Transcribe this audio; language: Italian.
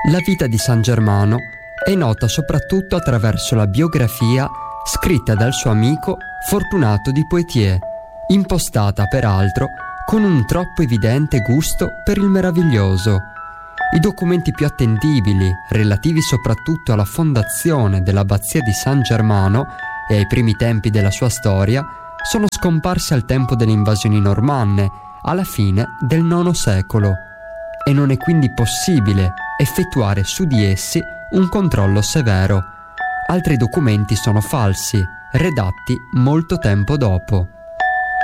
La vita di San Germano è nota soprattutto attraverso la biografia scritta dal suo amico Fortunato di Poitiers, impostata peraltro con un troppo evidente gusto per il meraviglioso. I documenti più attendibili, relativi soprattutto alla fondazione dell'abbazia di San Germano e ai primi tempi della sua storia, sono scomparsi al tempo delle invasioni normanne, alla fine del IX secolo, e non è quindi possibile effettuare su di essi un controllo severo. Altri documenti sono falsi, redatti molto tempo dopo.